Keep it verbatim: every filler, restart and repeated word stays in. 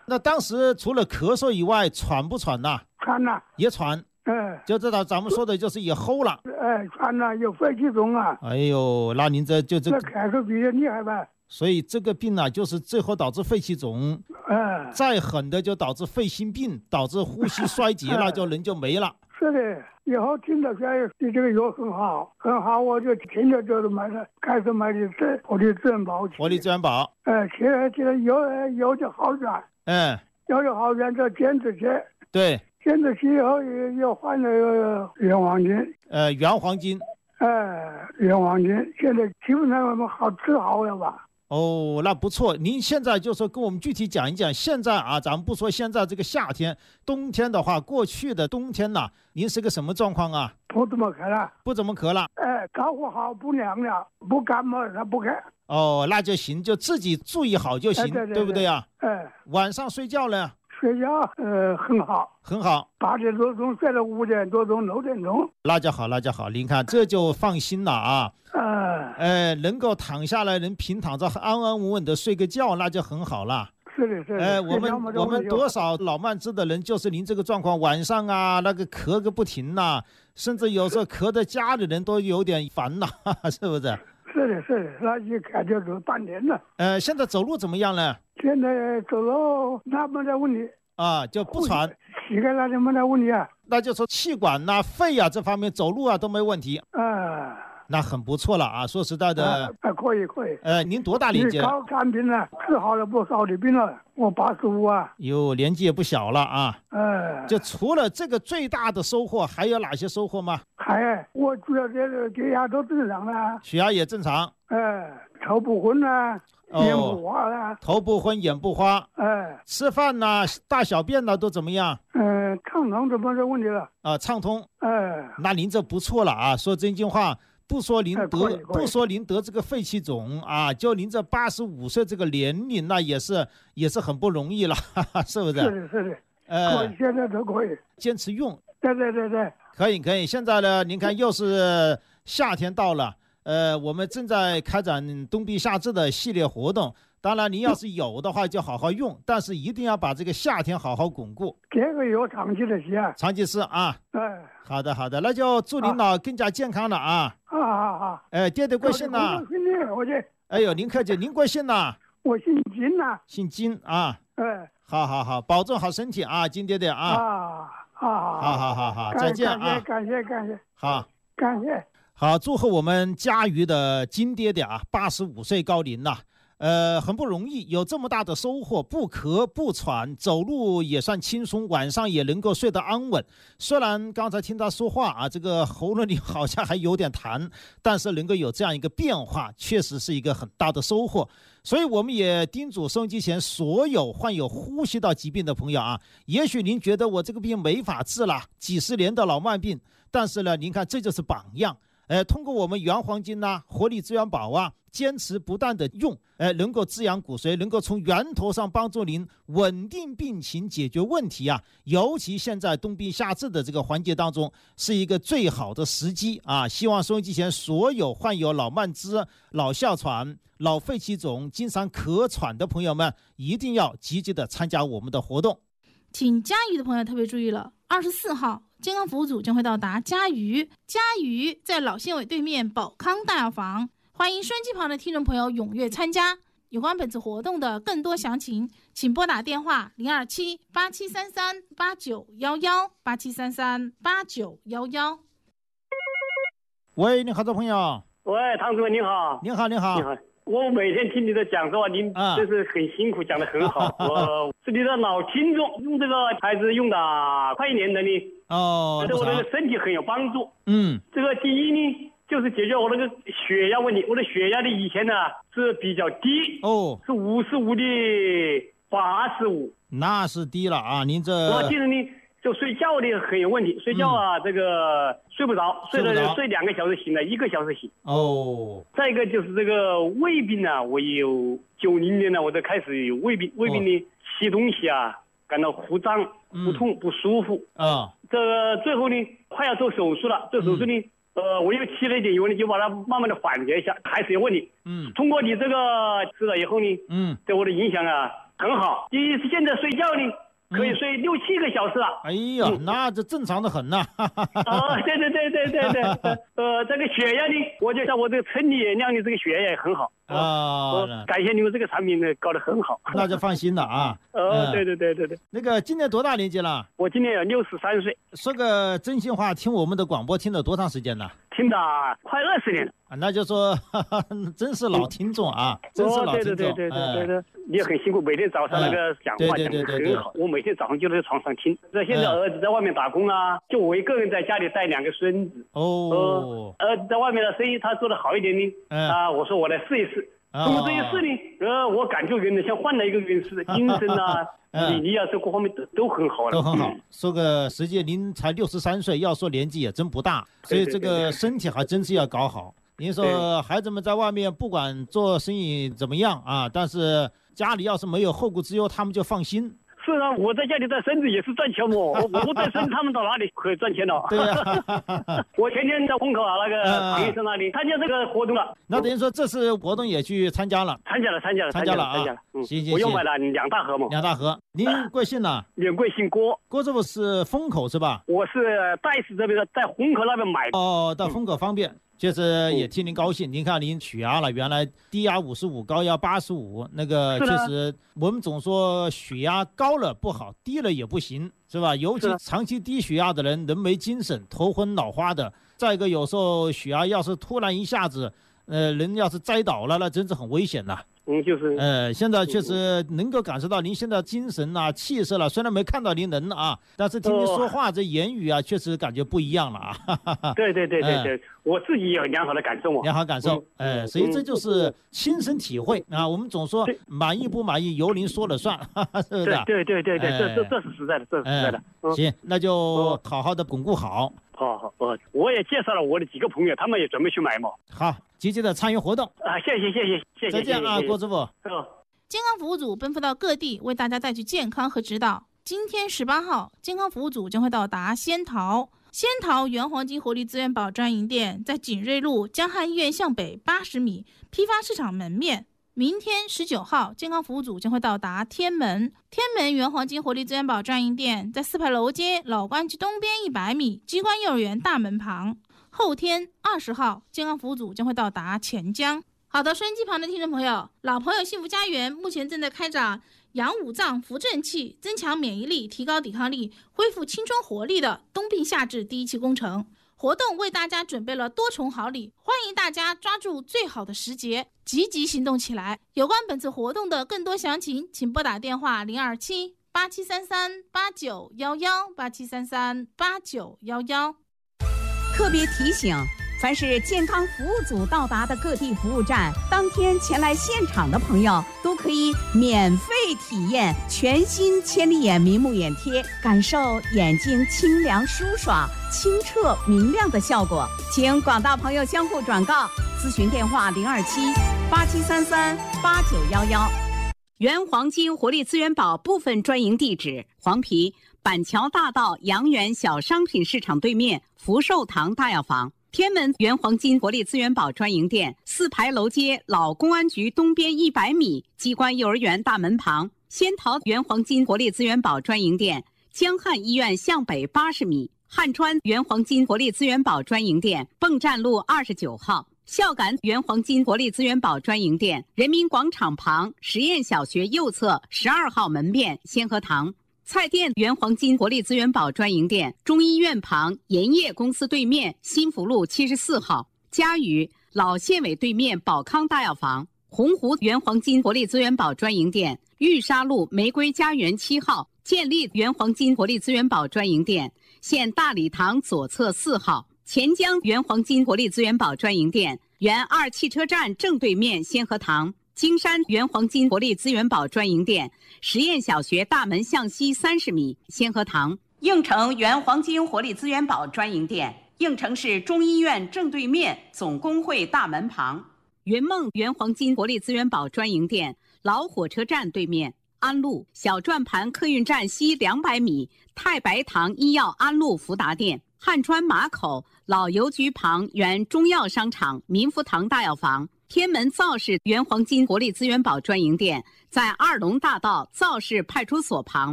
那当时除了咳嗽以外，喘不喘呐？ 喘呐， 也喘。 哎， 就知道咱们说的就是也齁了。 哎，喘呐，有肺气肿啊。 哎呦，那您这就这这咳嗽比较厉害吧？ 所以这个病呢、啊，就是最后导致肺气肿， 哎， 再狠的就导致肺心病，导致呼吸衰竭，那就人就没了。 是的，以后听到说你这个药很好，很好，我就听着就是买了，开始买的这活力自然宝。 活力自然宝。 哎，现在现在有有就好转， 嗯， 有就好转，就坚持去。 对。 坚持去以后又又换了元黄金。 呃，元黄金。 哎，元黄金现在基本上我们好治好了吧？ 哦，那不错。您现在就说跟我们具体讲一讲，现在啊，咱们不说现在这个夏天，冬天的话，过去的冬天呐、啊，您是个什么状况啊？ 不怎么咳了， 不怎么咳了。 哎，高火好，不凉了，不感冒他不咳。 哦，那就行，就自己注意好就行，哎、对, 对, 对, 对不对呀、 啊？哎， 晚上睡觉呢？ 睡觉呃很好， 很好， 八点多钟睡到五点多钟、六点钟， 那就好，那就好。您看这就放心了啊。 呃， 呃，能够躺下来，能平躺着安安稳稳的睡个觉，那就很好了。 是的，是的。 呃，我们我们多少老慢支的人，就是您这个状况，晚上啊那个咳个不停呐、啊，甚至有时候咳的家里人都有点烦呐、啊，是不是？ 是的，是的，那一咳就是半年了。 呃，现在走路怎么样呢？ 现在走路那没得问题啊，就不喘。 膝盖那就没得问题啊。 那就说气管呐、啊、肺啊这方面走路啊都没问题。 啊， 那很不错了啊！说实在的， 啊，啊可以可以。 呃，您多大年纪了？ 高产品了，治好了不少的病了。我八十五啊。 哟，年纪也不小了啊。 呃， 就除了这个最大的收获，还有哪些收获吗？ 还我主要这个血压都正常了。 血压也正常。 呃，头不昏啊。眼不花啊， 头不昏，眼不花， 哎， 吃饭呐、啊，大小便呐、啊，都怎么样？ 嗯、呃，畅通就没这问题了。 啊，畅通。 哎， 那您这不错了啊！说真心话，不说您得， 哎、 不说您得这个肺气肿啊，就您这八十五岁这个年龄，那也是也是很不容易了，哈哈，是不是？ 是的，是的。 呃， 可以，现在都可以坚持用。 对对对对， 可以可以。现在呢，您看又是夏天到了。呃，我们正在开展冬避夏治的系列活动，当然您要是有的话就好好用，但是一定要把这个夏天好好巩固。 这个有长期的吃啊， 长期吃啊。 哎， 好的好的，那就祝您老更加健康了啊。 啊啊啊！ 哎，爹爹贵姓呢？ 我这。 哎呦，您客气，您贵姓呢？ 我姓金呐。 姓金啊。 哎。 好好好，保重好身体啊，金爹爹啊。 啊啊！ 好好好好，再见啊！ 感谢感谢。 好， 感谢。 好，祝贺我们嘉鱼的金爹爹啊，八十五岁高龄了，呃，很不容易，有这么大的收获，不咳不喘，走路也算轻松，晚上也能够睡得安稳。虽然刚才听他说话啊，这个喉咙里好像还有点痰，但是能够有这样一个变化，确实是一个很大的收获。所以我们也叮嘱收音机前所有患有呼吸道疾病的朋友啊，也许您觉得我这个病没法治了，几十年的老慢病，但是呢，您看这就是榜样。呃，通过我们元黄金呐、啊、活力资源宝啊，坚持不断的用，呃，能够滋养骨髓，能够从源头上帮助您稳定病情、解决问题啊。尤其现在冬避夏治的这个环节当中，是一个最好的时机啊。希望收音机前所有患有老慢支、老哮喘、老肺气肿、经常咳喘的朋友们，一定要积极的参加我们的活动。 请嘉鱼的朋友特别注意了，二十四号健康服务组将会到达嘉鱼，嘉鱼在老县委对面宝康大药房，欢迎收音机旁的听众朋友踊跃参加。有关本次活动的更多详情，请拨打电话零二七八七三三八九一一八七三三八九一一。 喂，你好，朋友。 喂，唐主任您好。 您好，您好。 你好。我每天听你的讲座，您真是很辛苦，讲得很好。啊、我是你的老听众，用这个牌子用的快一年的呢。 哦， 对我那个身体很有帮助。 嗯， 这个第一呢，就是解决我那个血压问题。我的血压的以前呢是比较低， 哦， 是五十五的八十五， 那是低了啊。您这我记得呢，就睡觉的很有问题，睡觉啊，嗯、这个睡不着，睡了睡两个小时醒了，一个小时醒。 哦。 再一个就是这个胃病呢、啊，我有九零年呢，我就开始有胃病，胃病呢、哦、吸东西啊，感到腹胀、腹痛、嗯、不舒服。 啊、哦。 这个最后呢，快要做手术了，做手术呢，嗯、呃，我又起了一点油呢，就把它慢慢的缓解一下，还是有问题。嗯。通过你这个吃了以后呢，嗯，对我的影响啊。 很好。第一是现在睡觉呢。可以睡六七个小时了。 哎呀，嗯、那这正常的很呐、 啊。哦，对对对对对对，呃，这个血压呢，我就像我这个称你量的这个血压也很好啊。感谢你们这个产品呢，搞得很好。 那就放心了啊。 哦，对对对对对。 那个今年多大年纪了？ 我今年有六十三岁。 说个真心话，听我们的广播听了多长时间了？ 听了快二十年了。 啊，那就说哈哈真是老听众啊，嗯、真是老听众。 对对对对对对，嗯、你也很辛苦，每天早上那个讲话讲得很好。我每天早上就在床上听。这现在儿子在外面打工啊，就我一个人在家里带两个孙子。 哦。 呃，儿子在外面的生意他做得好一点呢。嗯。啊，我说我来试一试。通过这一试呢，呃，我感觉人呢像换了一个人似的，精神啊、体力啊，这各方面都都很好了。 都很好。说个实际，您才六十三岁，要说年纪也真不大，所以这个身体还真是要搞好。您说孩子们在外面不管做生意怎么样啊，但是家里要是没有后顾之忧，他们就放心。 是啊，我在家里带孙子也是赚钱嘛，我我不带孙子，他们到哪里可以赚钱了？ 对呀、啊， 我前天在虹口啊那个唐医生那里参加这个活动了。 那等于说这次活动也去参加了？ 参加了，参加了， 参加了啊！ 嗯，行行行， 我又买了两大盒嘛。 两大盒。您贵姓呢？ 免贵姓郭。 郭师傅是风口是吧？ 我是戴斯这边的，在虹口那边买的。 哦，到风口方便。确实也替您高兴，您看您血压了，原来低压五十五，高压八十五，那个确实我们总说血压高了不好，低了也不行，是吧？尤其长期低血压的人，人没精神，头昏脑花的。再一个，有时候血压要是突然一下子，呃，人要是栽倒了，那真是很危险的。 嗯，就是， 呃，现在确实能够感受到您现在精神啊、气色了，虽然没看到您人啊，但是听您说话、哦、这言语啊，确实感觉不一样了啊。 对对对对对，呃、我自己也有良好的感受嘛。 良好感受，哎、嗯呃，所以这就是亲身体会、嗯、啊。我们总说满意不满意由您说了算，是不是？ 对对对对对，这这这是实在的，这是实在的。 嗯、行，那就好好的巩固好。 好好，我我也介绍了我的几个朋友，他们也准备去买嘛。 好，积极的参与活动啊！谢谢谢谢谢谢， 再见啊，郭师傅。 健康服务组奔赴到各地，为大家带去健康和指导。今天十八号，健康服务组将会到达仙桃，仙桃原黄金活力资源宝专营店在景瑞路江汉医院向北八十米批发市场门面。明天十九号，健康服务组将会到达天门，天门原黄金活力资源宝专营店在四牌楼街老关局东边一百米机关幼儿园大门旁。后天二十号，健康服务组将会到达钱江。好的，收音机旁的听众朋友，老朋友幸福家园目前正在开展养五脏扶正气，增强免疫力，提高抵抗力，恢复青春活力的冬病夏治第一期工程。活动为大家准备了多重好礼，欢迎大家抓住最好的时节，积极行动起来。有关本次活动的更多详情，请拨打电话零二七八七三三八九一一八七三三八九一一。 特别提醒，凡是健康服务组到达的各地服务站，当天前来现场的朋友都可以免费体验全新千里眼明目眼贴，感受眼睛清凉舒爽、清澈明亮的效果。请广大朋友相互转告，咨询电话零二七八七三三八九一一。原黄金活力资源宝部分专营地址：黄陂板桥大道洋园小商品市场对面福寿堂大药房。天门原黄金活力资源宝专营店，四牌楼街老公安局东边一百米机关幼儿园大门旁。仙桃原黄金活力资源宝专营店，江汉医院向北八十米。汉川原黄金活力资源宝专营店，泵站路二十九号。孝感原黄金活力资源宝专营店，人民广场旁实验小学右侧十二号门面先河堂。菜店原黄金活力资源宝专营店，中医院旁盐业公司对面新福路七十四号。嘉峪老县委对面宝康大药房。洪湖原黄金活力资源宝专营店，玉沙路玫瑰家园七号。建立原黄金活力资源宝专营店，现大礼堂左侧四号。钱江原黄金活力资源宝专营店，原二汽车站正对面先河堂。金山原黄金活力资源宝专营店，实验小学大门向西三十米先河堂。应城原黄金活力资源宝专营店，应城市中医院正对面总工会大门旁。云梦原黄金活力资源宝专营店，老火车站对面安路小转盘客运站西两百米太白堂医药安路福达店。汉川马口老邮局旁原中药商场民福堂大药房。 天门造市原黄金活力资源宝专营店在二龙大道造市派出所旁。